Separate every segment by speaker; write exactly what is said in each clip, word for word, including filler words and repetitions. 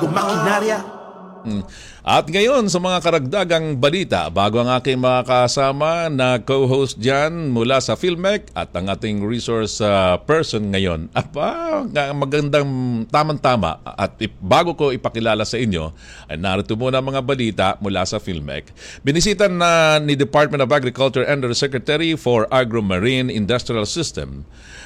Speaker 1: bagong makinarya.
Speaker 2: Hmm. At ngayon sa mga karagdagang balita, bago ang aking mga kasama na co-host dyan mula sa PhilMec at ang ating resource uh, person ngayon. Apa, magandang tamang-tama at ip, bago ko ipakilala sa inyo, ay narito muna mga balita mula sa PhilMec. Binisitan na ni Department of Agriculture Undersecretary for Agro-Marine Industrial System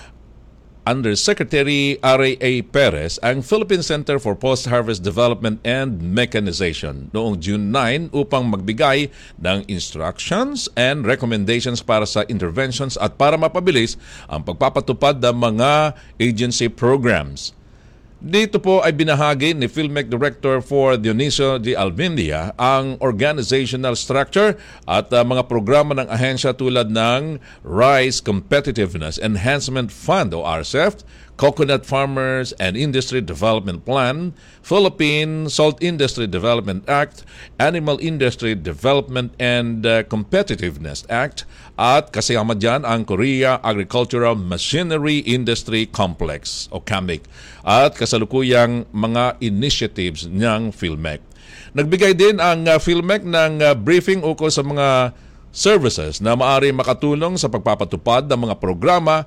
Speaker 2: Undersecretary R A A Perez ang Philippine Center for Post-Harvest Development and Mechanization noong June ninth upang magbigay ng instructions and recommendations para sa interventions at para mapabilis ang pagpapatupad ng mga agency programs. Dito po ay binahagi ni PhilMec Director for Dionisio de Alvindia ang organizational structure at uh, mga programa ng ahensya tulad ng Rice Competitiveness Enhancement Fund o R C E F, Coconut Farmers and Industry Development Plan, Philippine Salt Industry Development Act, Animal Industry Development and uh, Competitiveness Act, at kasama dyan ang Korea Agricultural Machinery Industry Complex o C A M I C at kasalukuyang mga initiatives ng PhilMec. Nagbigay din ang uh, PhilMec ng uh, briefing ukol sa mga services na maaari makatulong sa pagpapatupad ng mga programa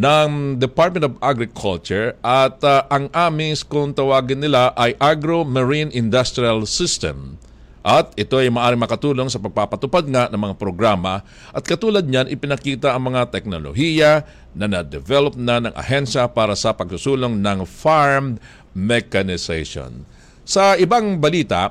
Speaker 2: ng Department of Agriculture at uh, ang A M I S kung tawagin nila ay Agro-Marine Industrial System. At ito ay maaari makatulong sa pagpapatupad nga ng mga programa at katulad niyan ipinakita ang mga teknolohiya na na-develop na ng ahensya para sa pagsusulong ng farm mechanization. Sa ibang balita,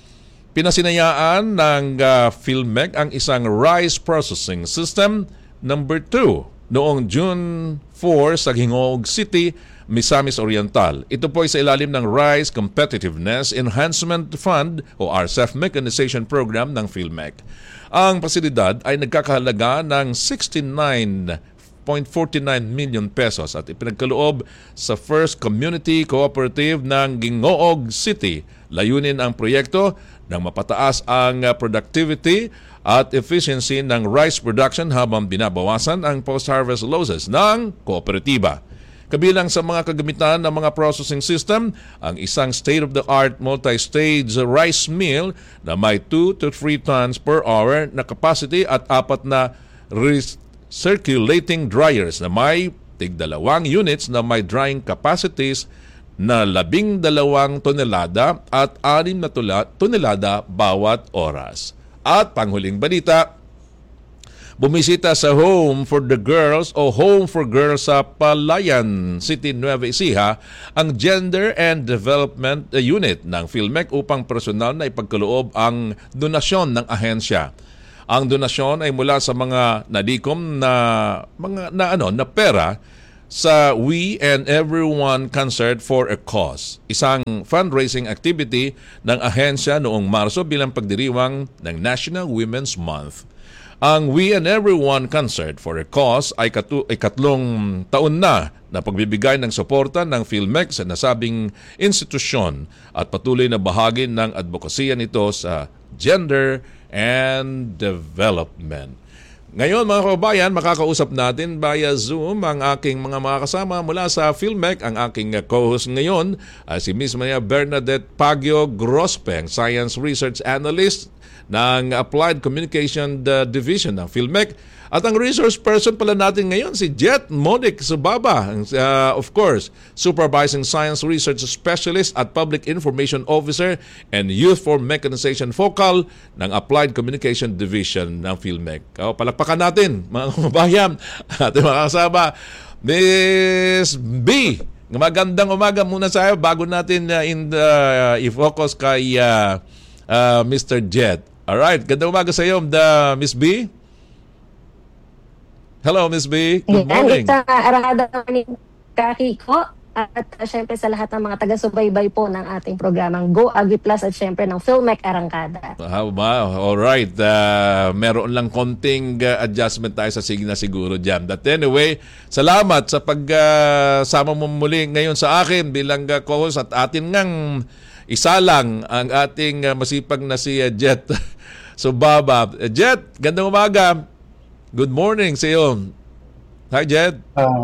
Speaker 2: pinasinayaan ng uh, PhilMec ang isang rice processing system number two noong June fourth sa Gingoog City, Misamis Oriental. Ito po ay sa ilalim ng Rice Competitiveness Enhancement Fund o R C E F Mechanization Program ng PhilMec. Ang pasilidad ay nagkakahalaga ng sixty-nine point four nine million pesos at ipinagkaloob sa First Community Cooperative ng Gingoog City. Layunin ang proyekto nang mapataas ang productivity at efficiency ng rice production habang binabawasan ang post-harvest losses ng kooperatiba. Kabilang sa mga kagamitan ng mga processing system, ang isang state-of-the-art multi-stage rice mill na may two to three tons per hour na capacity at apat na recirculating dryers na may tigdalawang units na may drying capacities na labing dalawang tonelada at anim na tonelada bawat oras. At panghuling balita, bumisita sa Home for the Girls o Home for Girls sa Palayan City, Nueva Ecija ang Gender and Development Unit ng PhilMec upang personal na ipagkaloob ang donasyon ng ahensya. Ang donasyon ay mula sa mga nalikom na mga na ano na pera sa We and Everyone Concert for a Cause, isang fundraising activity ng ahensya noong Marso bilang pagdiriwang ng National Women's Month. Ang We and Everyone Concert for a Cause ay katu- ikatlong taon na na pagbibigay ng suporta ng PhilMec sa nasabing institusyon at patuloy na bahagi ng advokasya nito sa gender and development. Ngayon mga kababayan, makakausap natin via Zoom ang aking mga mga kasama mula sa PhilMec. Ang aking co-host ngayon ay si Miz Maria Bernadette Pagio Grospe, Science Research Analyst ng Applied Communication Division ng PhilMec. At ang resource person pala natin ngayon si Jet Monic Subaba, uh, of course, Supervising Science Research Specialist at Public Information Officer and Youth for Mechanization Focal ng Applied Communication Division ng PhilMec. O, palakpakan natin mga kababayan at mga kasama, Miss B. Magandang umaga muna sa iyo bago natin uh, in the, uh, i-focus kay uh, uh, Mister Jet. Alright, gandang umaga sa iyo, the Miss B. Hello, Miss B. Good morning.
Speaker 3: Ito, arada ni Kakiko at uh, syempre sa lahat ng mga taga-subaybay po ng ating programang Go Agri Plus at syempre ng PhilMec Arangkada.
Speaker 2: How ba? Alright. Uh, meron lang konting uh, adjustment tayo sa signa siguro dyan. But anyway, salamat sa pagsama uh, mo muli ngayon sa akin bilang uh, co-host at atin ngang isa lang ang ating uh, masipag na si uh, Jet Subaba. Uh, Jet, gandang umaga. Good morning sa iyo. Hi, Jed.
Speaker 4: Uh,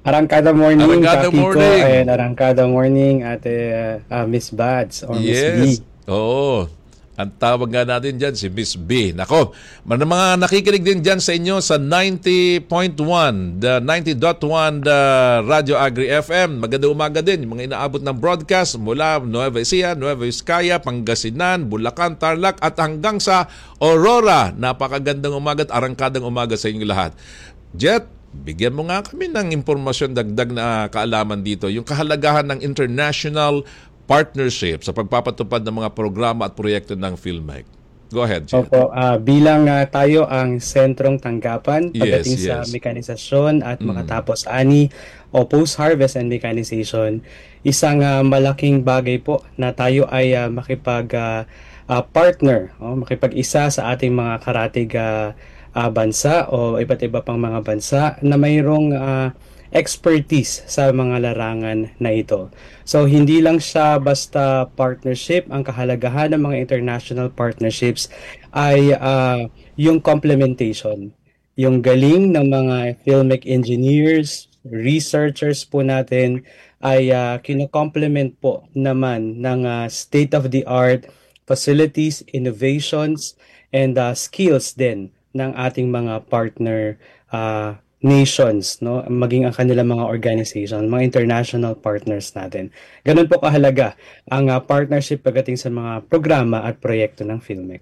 Speaker 1: Arangkada morning,
Speaker 2: Arangkada
Speaker 1: Kakiko,
Speaker 2: morning.
Speaker 1: and Arangkada morning, Ate uh, Miss Bads or Miss
Speaker 2: Yes.
Speaker 1: B.
Speaker 2: Oo. Ang tawag nga natin dyan, si Miss B. Nako, mga mga nakikinig din dyan sa inyo sa ninety point one, the ninety point one the Radio Agri F M. Maganda umaga din, yung mga inaabot ng broadcast mula Nueva Ecija, Nueva Vizcaya, Pangasinan, Bulacan, Tarlac at hanggang sa Aurora. Napakagandang umaga at arangkadang umaga sa inyo lahat. Jet, bigyan mo nga kami ng impormasyon, dagdag na kaalaman dito. Yung kahalagahan ng international partnership sa pagpapatupad ng mga programa at proyekto ng PhilMec. Go ahead, Jet.
Speaker 1: Opo, ah, bilang ah, tayo ang sentrong tanggapan pagdating
Speaker 2: Yes,
Speaker 1: sa
Speaker 2: yes.
Speaker 1: mekanisasyon at makatapos ani o post-harvest and mechanization, isang ah, malaking bagay po na tayo ay ah, makipag ah, ah, partner, o makipag-isa sa ating mga karatig ah, ah, bansa o iba't iba pang mga bansa na mayroong ah, expertise sa mga larangan na ito. So hindi lang siya basta partnership, ang kahalagahan ng mga international partnerships ay ah, yung complementation, yung galing ng mga filmic engineers, researchers po natin ay uh, kino-complement po naman ng ah, state-of-the-art facilities, innovations, and ah, skills din ng ating mga partner ah, nations, no, maging ang kanilang mga organization, mga international partners natin. Ganun po kahalaga ang ah, partnership pagdating sa mga programa at proyekto ng PhilMec.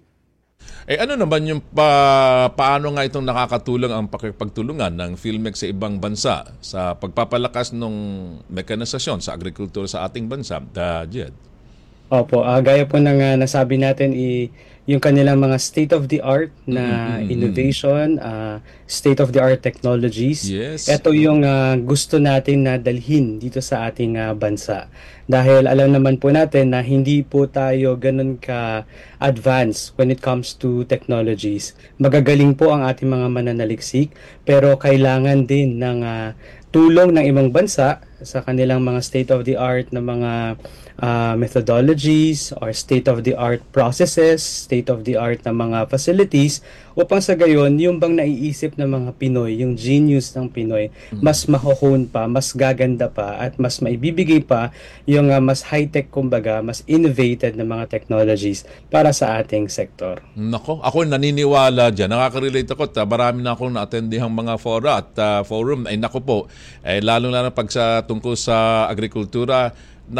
Speaker 2: Eh ano naman yung pa, paano nga itong nakakatulong ang pakipagtulungan ng PhilMec sa ibang bansa sa pagpapalakas ng mekanisasyon sa agrikultura sa ating bansa, uh, Jed?
Speaker 1: Opo, ah, gaya po ng ah, nasabi natin, i, yung kanilang mga state-of-the-art na
Speaker 2: Mm, mm, mm.
Speaker 1: innovation, ah, state-of-the-art technologies.
Speaker 2: Yes.
Speaker 1: Ito yung ah, gusto natin na dalhin dito sa ating ah, bansa. Dahil alam naman po natin na hindi po tayo ganun ka-advanced when it comes to technologies. Magagaling po ang ating mga mananaliksik, pero kailangan din ng ah, tulong ng ibang bansa sa kanilang mga state-of-the-art na mga uh, methodologies or state-of-the-art processes, state-of-the-art na mga facilities upang sa gayon, yung bang naiisip ng mga Pinoy, yung genius ng Pinoy, mas mahohone pa, mas gaganda pa, at mas maibibigay pa yung uh, mas high-tech, kumbaga, mas innovated na mga technologies para sa ating sektor.
Speaker 2: Nako, ako naniniwala dyan. Nakaka-relate ako. Ta, marami na akong naatendihang mga fora at uh, forum. Ay nako po, eh, lalo-lalo pag sa tungkol sa agrikultura,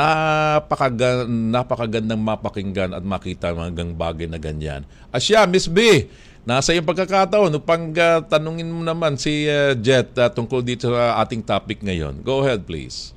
Speaker 2: napakaga, napakagandang mapakinggan at makita mga gang bagay na ganyan. Asya, Miss B, nasa iyong pagkakataon upang uh, tanungin mo naman si uh, Jet uh, tungkol dito sa ating topic ngayon. Go ahead, please.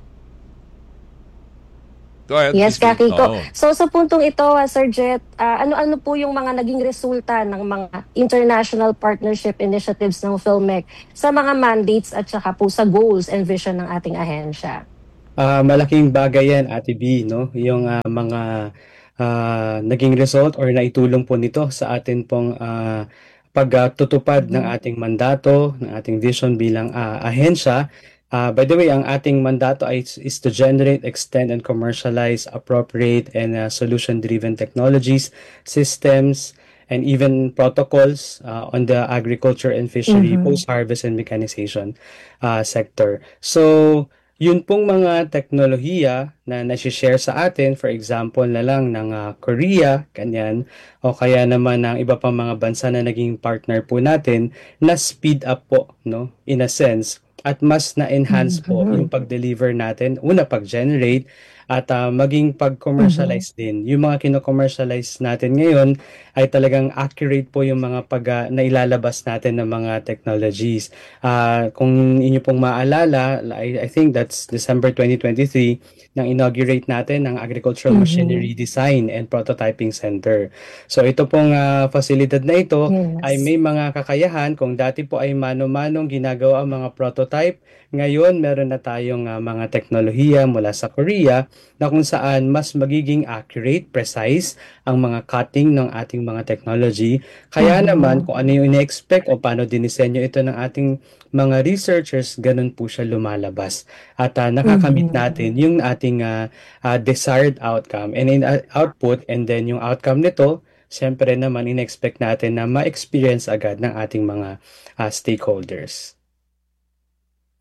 Speaker 2: Go ahead.
Speaker 3: Yes,
Speaker 2: Miss B.
Speaker 3: Kakiko.
Speaker 2: Oo.
Speaker 3: So sa puntong ito, uh, Sir Jet, ah, ano-ano po yung mga naging resulta ng mga international partnership initiatives ng PhilMec sa mga mandates at saka po sa goals and vision ng ating ahensya?
Speaker 1: Ah, malaking bagay yan, Ate B, no? Yung ah, mga ah, naging result or naitulong po nito sa atin pong ah, pagtutupad ng ating mandato, ng ating vision bilang ah, ahensya. Ah, by the way, ang ating mandato ay, is to generate, extend, and commercialize appropriate and ah, solution-driven technologies, systems, and even protocols ah, on the agriculture and fishery, post-harvest and mechanization ah, sector. So, yun pong mga teknolohiya na nasi-share sa atin, for example na lang ng ah, Korea, kanyan, o kaya naman ng iba pang mga bansa na naging partner po natin, na speed up po, no, in a sense, at mas na-enhance po yung pag-deliver natin, una pag-generate, at ah, maging pag-commercialize din. Yung mga kino-commercialize natin ngayon ay talagang accurate po yung mga pag ah, nailalabas natin ng mga technologies. Ah, kung inyo pong maalala, I, I think that's December twenty twenty-three, nang inaugurate natin ang Agricultural Machinery Design and Prototyping Center. So ito pong ah, fasilidad na ito
Speaker 3: Yes.
Speaker 1: ay may mga kakayahan. Kung dati po ay mano-manong ginagawa ang mga prototype, ngayon meron na tayong ah, mga teknolohiya mula sa Korea na kung saan mas magiging accurate, precise ang mga cutting ng ating mga technology. Kaya naman kung ano yung ine-expect o paano dinisenyo ito ng ating mga researchers, ganun po siya lumalabas. At ah, nakakamit natin yung ating ah, ah, desired outcome and in, ah, output, and then yung outcome nito, siyempre naman in-expect natin na ma-experience agad ng ating mga ah, stakeholders.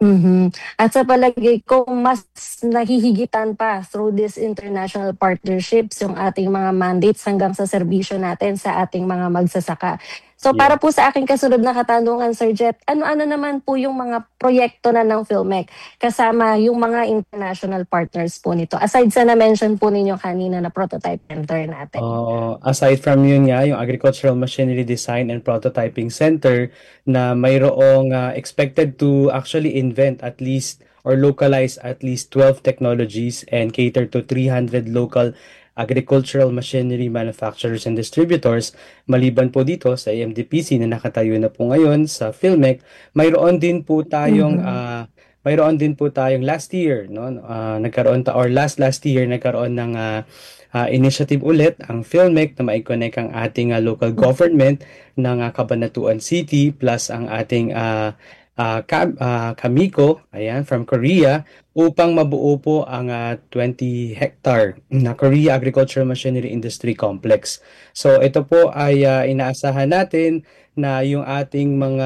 Speaker 3: Mhm. At sa palagay ko, mas nahihigitan pa through these international partnerships yung ating mga mandates hanggang sa serbisyo natin sa ating mga magsasaka. So
Speaker 1: Yeah.
Speaker 3: para po sa aking kasunod na katanungan, Sir Jet, ano-ano naman po yung mga proyekto na ng PhilMec kasama yung mga international partners po nito? Aside sa na-mention po ninyo kanina na prototype center natin.
Speaker 1: Oo, aside from yun nga, yung Agricultural Machinery Design and Prototyping Center na mayroong ah, expected to actually invent at least or localize at least twelve technologies and cater to three hundred local agricultural machinery manufacturers and distributors. Maliban po dito sa A M D P C na nakatayo na po ngayon sa PhilMec, mayroon din po tayong
Speaker 3: Mhm.
Speaker 1: ah, mayroon din po tayong last year, no? Ah, nagkaroon ta or last last year nagkaroon ng ah, ah, initiative ulit ang PhilMec na mai-connect ang ating ah, local government ng ah, Cabanatuan City plus ang ating ah, ah, Kam- ah, Kamiko, ayan, from Korea upang mabuo po ang ah, twenty hectare na Korea Agricultural Machinery Industry Complex. So ito po ay ah, inaasahan natin na yung ating mga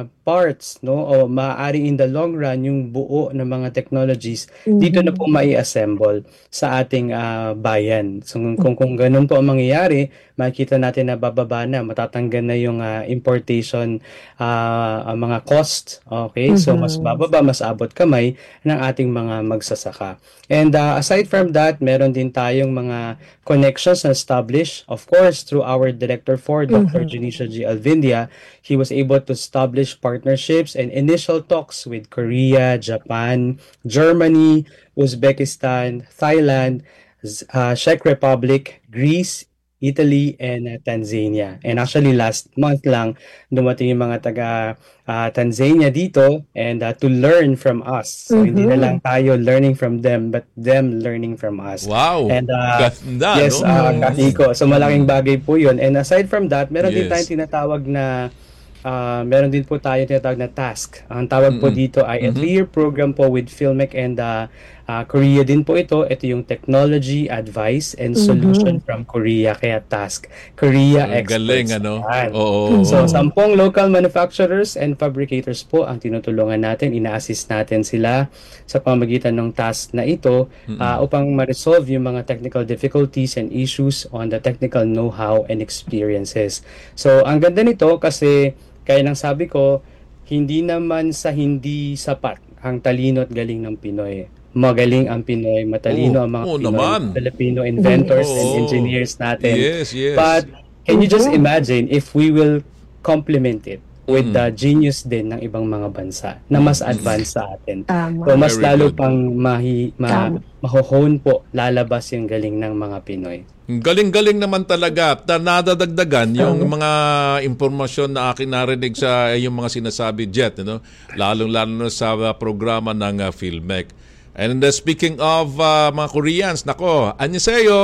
Speaker 1: parts, no, o maaari in the long run yung buo ng mga technologies dito na po
Speaker 3: Mhm.
Speaker 1: mai-assemble sa ating ah, bayan. So kung kung ganun po ang mangyayari, makikita natin na bababa na, matatanggal na yung ah, importation ah, ang mga cost. Okay? So mas
Speaker 3: Mhm.
Speaker 1: bababa, mas abot kamay ng ating mga magsasaka. And uh, aside from that, meron din tayong mga connections na established, of course, through our Director for Doctor
Speaker 3: Mhm.
Speaker 1: Janisha G. Alvindia. He was able to establish partnerships and initial talks with Korea, Japan, Germany, Uzbekistan, Thailand, Z- uh, Czech Republic, Greece, Italy, and uh, Tanzania. And actually, last month lang, dumating yung mga taga uh, Tanzania dito and uh, to learn from us. So, hindi na lang
Speaker 3: Mhm.
Speaker 1: tayo learning from them, but them learning from us.
Speaker 2: Wow!
Speaker 1: And uh,
Speaker 2: Ganda,
Speaker 1: yes,
Speaker 2: no?
Speaker 1: uh,
Speaker 3: Yes.
Speaker 1: Kahiko. So, malaking
Speaker 2: Mm.
Speaker 1: bagay po yun. And aside from that, meron din tayong
Speaker 2: Yes.
Speaker 1: tinatawag na Ah, meron din po tayo tinatawag na task. Ang tawag po
Speaker 2: Mm-mm.
Speaker 1: dito ay a
Speaker 2: Mhm.
Speaker 1: three-year program po with PhilMec and uh, ah, Korea din po ito. Ito yung Technology, Advice, and Solution
Speaker 3: Mhm.
Speaker 1: from Korea. Kaya task. Korea
Speaker 2: Ang galing,
Speaker 1: Experts.
Speaker 2: ano?
Speaker 1: Ayan.
Speaker 2: Oo.
Speaker 1: So,
Speaker 3: Mhm.
Speaker 1: sampung local manufacturers and fabricators po ang tinutulungan natin. Ina-assist natin sila sa pamamagitan ng task na ito ah, upang ma-resolve yung mga technical difficulties and issues on the technical know-how and experiences. So, ang ganda nito kasi kaya nang sabi ko, hindi naman sa hindi sapat ang talino at galing ng Pinoy. Magaling ang Pinoy, matalino
Speaker 2: Oo,
Speaker 1: ang mga
Speaker 2: oo
Speaker 1: Pinoy,
Speaker 2: naman.
Speaker 1: Filipino inventors
Speaker 3: Yes.
Speaker 1: and
Speaker 2: Oo.
Speaker 1: engineers natin.
Speaker 2: Yes, yes.
Speaker 1: But can you just
Speaker 3: Mhm.
Speaker 1: imagine if we will complement it with
Speaker 2: Mm.
Speaker 1: the genius din ng ibang mga bansa na mas advanced sa atin.
Speaker 3: Tama.
Speaker 1: So mas
Speaker 2: Very
Speaker 1: lalo
Speaker 2: good.
Speaker 1: pang mahi, ma,
Speaker 3: Tama.
Speaker 1: mahohone po, lalabas yung galing ng mga Pinoy.
Speaker 2: Galing-galing naman talaga. Ta- Nadadagdagan yung mga impormasyon na akin narinig sa yung mga sinasabi, Jet, no? Lalong-lalo na sa uh, programa ng uh, PhilMec. And uh, speaking of uh, mga Koreans, nako, annyeonghaseyo!